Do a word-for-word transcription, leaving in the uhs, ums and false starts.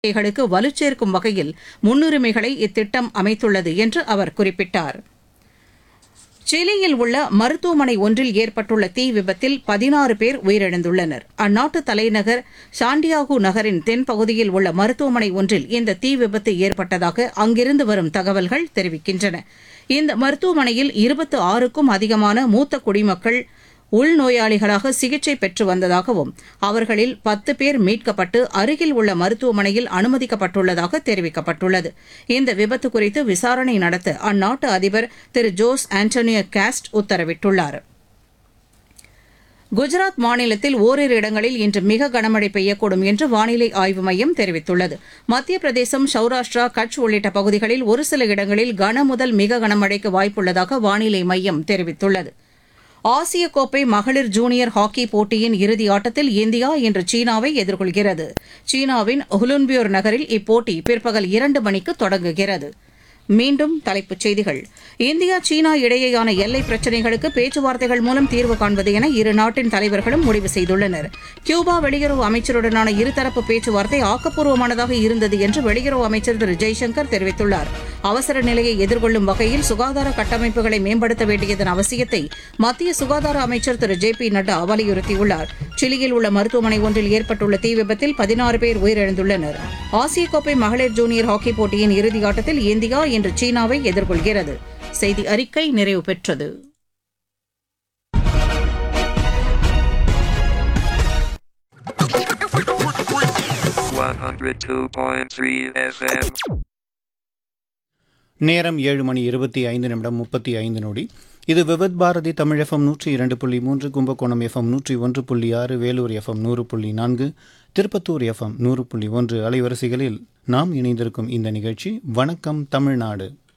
களுக்கு வலுச்சேர்க்கும் வகையில் முன்னுரிமைகளை இத்திட்டம் அமைத்துள்ளது என்று அவர் குறிப்பிட்டார். சிலியில் உள்ள மருத்துவமனை ஒன்றில் ஏற்பட்டுள்ள தீ விபத்தில் பதினாறு பேர் உயிரிழந்துள்ளனர். அந்நாட்டு தலைநகர் சாண்டியாகோ நகரின் தென்பகுதியில் உள்ள மருத்துவமனை ஒன்றில் இந்த தீ விபத்து ஏற்பட்டதாக அங்கிருந்து வரும் தகவல்கள் தெரிவிக்கின்றன. இந்த மருத்துவமனையில் இருபத்தி ஆறுக்கும் அதிகமான மூத்த குடிமக்கள் உள்நோயாளிகளாக சிகிச்சை பெற்று வந்ததாகவும் அவர்களில் பத்து பேர் மீட்கப்பட்டு அருகில் உள்ள மருத்துவமனையில் அனுமதிக்கப்பட்டுள்ளதாக தெரிவிக்கப்பட்டுள்ளது. இந்த விபத்து குறித்து விசாரணை நடத்த அந்நாட்டு அதிபர் திரு ஜோஸ் ஆண்டனியோ காஸ்ட் உத்தரவிட்டுள்ளார். குஜராத் மாநிலத்தில் ஓரிரு இடங்களில் இன்று மிக கனமழை பெய்யக்கூடும் என்று வானிலை ஆய்வு மையம் தெரிவித்துள்ளது. மத்திய பிரதேசம், சௌராஷ்டிரா, கட்ச் உள்ளிட்ட பகுதிகளில் ஒரு சில இடங்களில் கன முதல் மிக கனமழைக்கு வாய்ப்புள்ளதாக வானிலை மையம் தெரிவித்துள்ளது. ஆசிய கோப்பை மகளிர் ஜூனியர் ஹாக்கி போட்டியின் இறுதி ஆட்டத்தில் இந்தியா இன்று சீனாவை எதிர்கொள்கிறது. சீனாவின் ஹுலுன்பியோர் நகரில் இப்போட்டி பிற்பகல் இரண்டு மணிக்கு தொடங்குகிறது. மீண்டும் தலைப்புச் செய்திகள். இந்தியா சீனா இடையேயான எல்லை பிரச்சினைகளுக்கு பேச்சுவார்த்தைகள் மூலம் தீர்வு காண்பது என இரு நாட்டின் தலைவர்களும் முடிவு செய்துள்ளனர். கியூபா வெளியுறவு அமைச்சருடனான இருதரப்பு பேச்சுவார்த்தை ஆக்கப்பூர்வமானதாக இருந்தது என்று வெளியுறவு அமைச்சர் திரு ஜெய்சங்கர் தெரிவித்துள்ளார். அவசர நிலையை எதிர்கொள்ளும் வகையில் சுகாதார கட்டமைப்புகளை மேம்படுத்த வேண்டியதன் அவசியத்தை மத்திய சுகாதார அமைச்சர் திரு ஜே பி நட்டா வலியுறுத்தியுள்ளார். சிலியில் உள்ள மருத்துவமனை ஒன்றில் ஏற்பட்டுள்ள தீ விபத்தில் பதினாறு பேர் உயிரிழந்துள்ளனர். ஆசிய கோப்பை மகளிர் ஜூனியர் ஹாக்கி போட்டியின் இறுதியாட்டத்தில் இந்தியா இன்று சீனாவை எதிர்கொள்கிறது. செய்தி அறிக்கை நிறைவு பெற்றது. நேரம் ஏழு மணி இருபத்தி ஐந்து நிமிடம் முப்பத்தி ஐந்து நொடி. இது விவித் பாரதி தமிழ் எஃப்எம் நூற்றி இரண்டு புள்ளி மூன்று, கும்பகோணம் எஃப்எம் நூற்றி ஒன்று புள்ளி ஆறு, வேலூர் எஃப்எம் நூறு புள்ளி நான்கு, திருப்பத்தூர் எஃப்எம் நூறு புள்ளி ஒன்று அலைவரிசைகளில் நாம் இணைந்திருக்கும் இந்த நிகழ்ச்சி வணக்கம் தமிழ்நாடு.